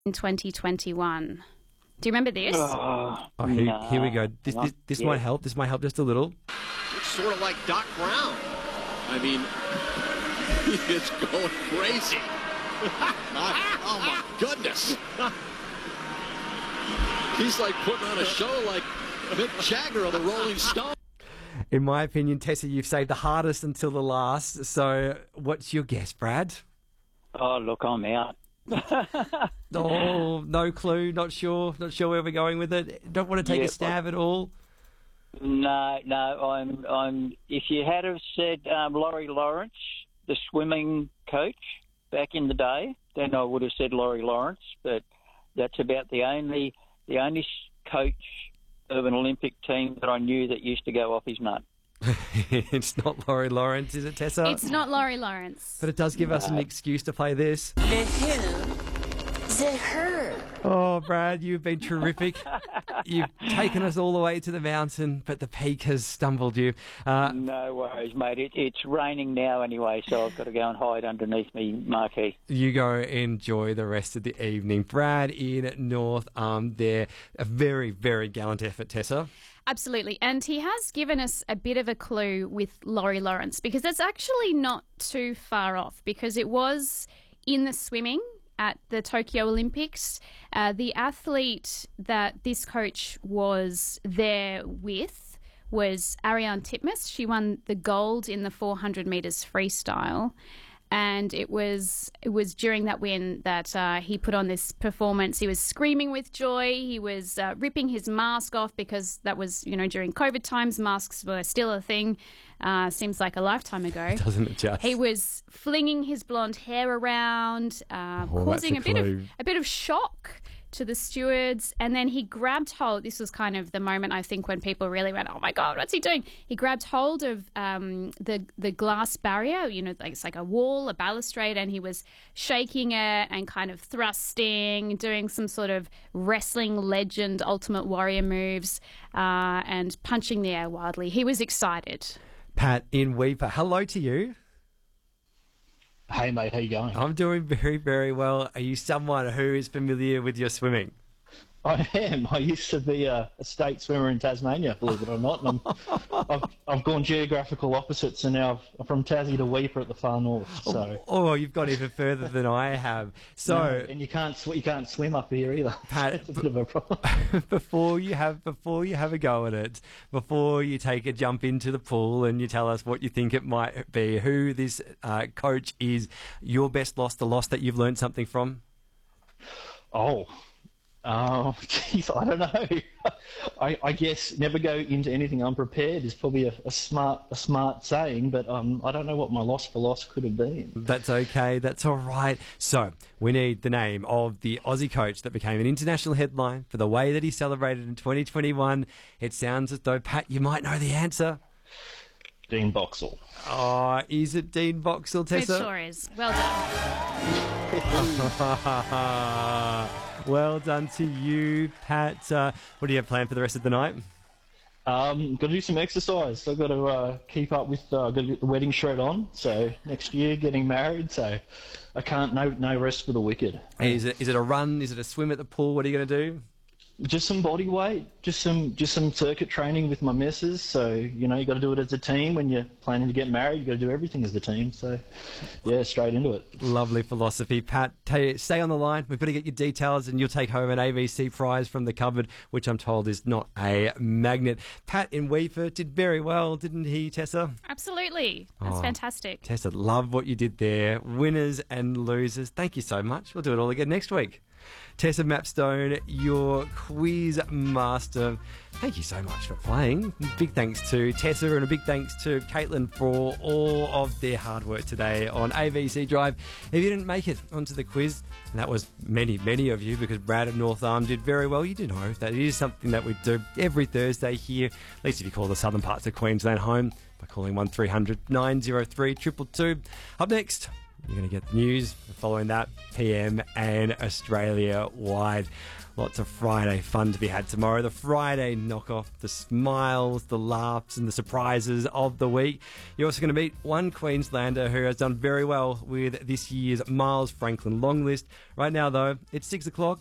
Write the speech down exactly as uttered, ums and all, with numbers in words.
in twenty twenty-one. Do you remember this? Oh, Oh, here, no, here we go. This this, this yet. might help. This might help just a little. It's sort of like Doc Brown. I mean, it's going crazy. Oh, my goodness. He's like putting on a show like Mick Jagger of the Rolling Stones. In my opinion, Tessa, you've saved the hardest until the last. So what's your guess, Brad? Oh, look, I'm out. Oh, no clue. Not sure. Not sure where we're going with it. Don't want to take Yeah, a stab at all. No, no, I'm, I'm. If you had have said um, Laurie Lawrence, the swimming coach back in the day, then I would have said Laurie Lawrence. But that's about the only, the only coach of an Olympic team that I knew that used to go off his nut. It's not Laurie Lawrence, is it, Tessa? It's not Laurie Lawrence. But it does give us an excuse to play this. The who, the her. Oh, Brad, you've been terrific. You've taken us all the way to the mountain, but the peak has stumbled you. Uh, No worries, mate. It, it's raining now anyway, so I've got to go and hide underneath me marquee. you go enjoy the rest of the evening. Brad in North Arm there. A very, very gallant effort, Tessa. Absolutely. And he has given us a bit of a clue with Laurie Lawrence, because that's actually not too far off, because it was in the swimming at the Tokyo Olympics. Uh, the athlete that this coach was there with was Ariane Titmus. She won the gold in the four hundred metres freestyle. And it was it was during that win that uh, he put on this performance. He was screaming with joy. He was uh, ripping his mask off, because that was, you know, during COVID times, masks were still a thing. Uh, seems like a lifetime ago. Doesn't it just? He was flinging his blonde hair around, uh, Oh, causing a, that's a bit clue. of a bit of shock to the stewards. And then he grabbed hold. This was kind of the moment, I think, when people really went, "Oh my God, what's he doing?" He grabbed hold of um, the the glass barrier. You know, like it's like a wall, a balustrade, and he was shaking it and kind of thrusting, doing some sort of wrestling legend, Ultimate Warrior moves, uh, and punching the air wildly. He was excited. Pat in Weeper, hello to you. Hey mate, how you going? I'm doing very, very well. Are you someone who is familiar with your swimming? I am. I used to be a, a state swimmer in Tasmania, believe it or not. And I'm, I've, I've gone geographical opposites, and now I'm from Tassie to Weeper at the far north. So, Oh, you've gone even further than I have. So, No, and you can't sw- you can't swim up here either. Pat, It's a bit of a problem. before you have before you have a go at it, before you take a jump into the pool and you tell us what you think it might be, who this uh, coach is, your best loss, the loss that you've learned something from? Oh, oh, geez, I don't know. I, I guess never go into anything unprepared is probably a, a smart a smart saying, but um, I don't know what my loss for loss could have been. That's okay. That's all right. So we need the name of the Aussie coach that became an international headline for the way that he celebrated in twenty twenty-one. It sounds as though, Pat, you might know the answer. Dean Boxall. Oh, is it Dean Boxall, It Tessa? sure is. Well done. Well done to you, Pat. Uh, what do you have planned for the rest of the night? Um, got to do some exercise. I've got to uh, keep up with. Uh, got to get the wedding shred on. So next year, getting married. So I can't. No, no rest for the wicked. Is it is it a run? Is it a swim at the pool? What are you going to do? Just some body weight. Just some. Just some circuit training with my missus. So you know, you got to do it as a team. When you're planning to get married, you got to do everything as a team. So yeah, straight into it. Lovely philosophy, Pat. T- stay on the line. We've got to get your details, and you'll take home an A B C prize from the cupboard, which I'm told is not a magnet. Pat in Weeper did very well, didn't he, Tessa? Absolutely. That's Oh. fantastic. Tessa, love what you did there. Winners and losers. Thank you so much. We'll do it all again next week. Tessa Mapstone, your quiz master. Thank you so much for playing. Big thanks to Tessa, and a big thanks to Caitlin for all of their hard work today on A B C Drive. If you didn't make it onto the quiz, and that was many, many of you, because Brad at North Arm did very well, you do know that it is something that we do every Thursday here, at least if you call the southern parts of Queensland home, by calling one three hundred nine oh three two two two. Up next, You're going to get the news following that, P M and Australia-wide. Lots of Friday fun to be had tomorrow. The Friday knockoff, the smiles, the laughs and the surprises of the week. You're also going to meet one Queenslander who has done very well with this year's Miles Franklin long list. Right now, though, it's six o'clock.